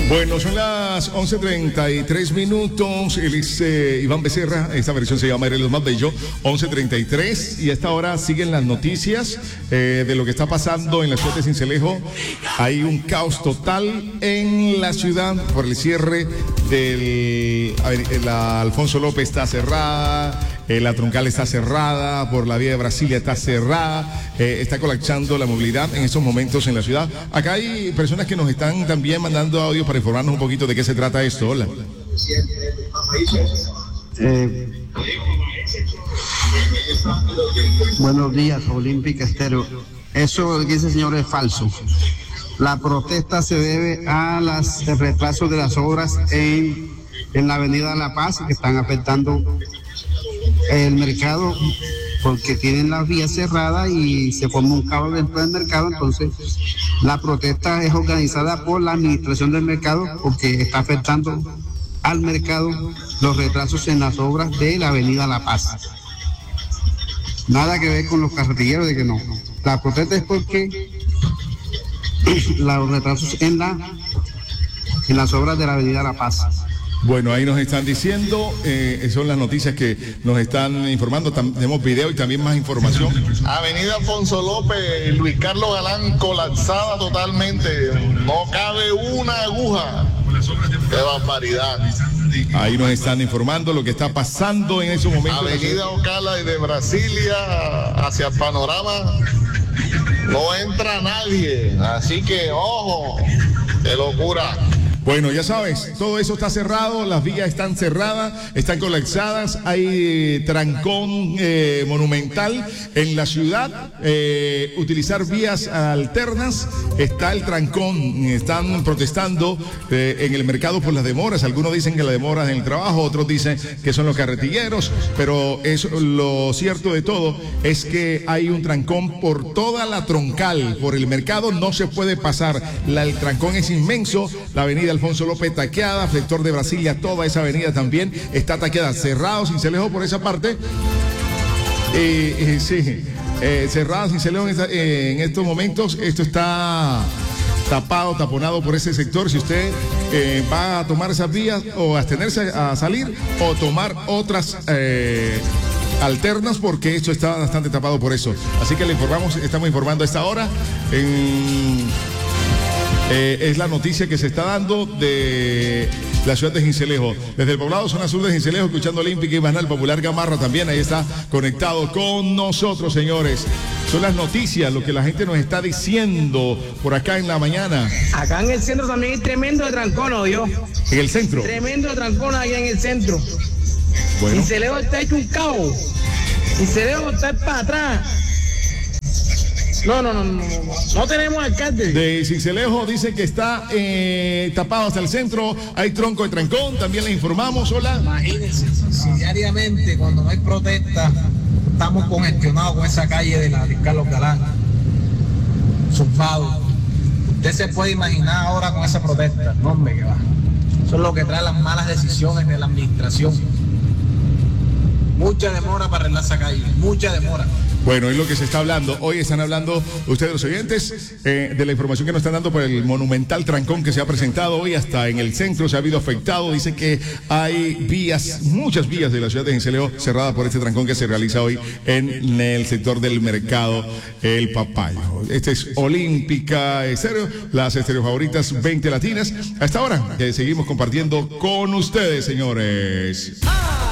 Bueno, son las 11:33. Él es Iván Becerra. Esta versión se llama Eres lo más bello. 11:33. Y a esta hora siguen las noticias de lo que está pasando en la ciudad de Sincelejo. Hay un caos total en la ciudad por el cierre del... la Alfonso López está cerrada. La troncal está cerrada, por la vía de Brasilia está cerrada, está colapsando la movilidad en estos momentos en la ciudad. Acá hay personas que nos están también mandando audio para informarnos un poquito de qué se trata esto. Hola. Buenos días, Olímpica Estéreo. Eso que dice el señor es falso. La protesta se debe a el retraso de las obras en la avenida La Paz, que están afectando el mercado porque tienen las vías cerradas y se forma un caos dentro del mercado. Entonces la protesta es organizada por la administración del mercado porque está afectando al mercado los retrasos en las obras de la avenida La Paz. Nada que ver con los carretilleros, de que no. La protesta es porque los retrasos en las obras de la avenida La Paz. Bueno, ahí nos están diciendo, son las noticias que nos están informando. Tenemos video y también más información. Avenida Alfonso López, Luis Carlos Galán, colapsada totalmente. No cabe una aguja. ¡Qué barbaridad! Ahí nos están informando lo que está pasando en esos momentos. Avenida Ocala y de Brasilia hacia el panorama. No entra nadie. Así que, ojo, qué locura. Bueno, ya sabes, todo eso está cerrado, las vías están cerradas, están colapsadas, hay trancón monumental en la ciudad, utilizar vías alternas, está el trancón, están protestando en el mercado por las demoras, algunos dicen que la demora en el trabajo, otros dicen que son los carretilleros, pero lo cierto de todo es que hay un trancón por toda la troncal, por el mercado no se puede pasar, el trancón es inmenso, la avenida Alfonso López taqueada, sector de Brasilia, toda esa avenida también está taqueada, cerrado Sincelejo por esa parte. Cerrado Sincelejo en estos momentos, esto está taponado por ese sector. Si usted va a tomar esas vías o a abstenerse a salir o tomar otras alternas, porque esto está bastante tapado por eso. Así que le informamos, estamos informando a esta hora es la noticia que se está dando de la ciudad de Sincelejo. Desde el poblado zona sur de Sincelejo, escuchando Olímpica y Banal Popular Gamarra también, ahí está conectado con nosotros, señores. Son las noticias, lo que la gente nos está diciendo por acá en la mañana. Acá en el centro también hay tremendo trancón, ¿o yo? ¿En el centro? Tremendo trancón aquí en el centro. Bueno. Sincelejo está hecho un caos. Sincelejo está para atrás. No tenemos alcalde. De Sincelejo dice que está tapado hasta el centro, hay tronco de trancón, también le informamos. Hola. Imagínense, si diariamente cuando no hay protesta estamos congestionados con esa calle de la Luis Carlos Galán, surfado. Usted se puede imaginar ahora con esa protesta, no hombre, que va. Eso es lo que trae las malas decisiones de la administración. Mucha demora para arreglar esa calle, mucha demora. Bueno, es lo que se está hablando. Hoy están hablando ustedes, los oyentes, de la información que nos están dando por el monumental trancón que se ha presentado hoy. Hasta en el centro se ha habido afectado. Dice que hay vías, muchas vías de la ciudad de Sincelejo cerradas por este trancón que se realiza hoy en el sector del mercado El Papayo. Este es Olímpica Estéreo, las estéreo favoritas 20 latinas. A esta hora seguimos compartiendo con ustedes, señores.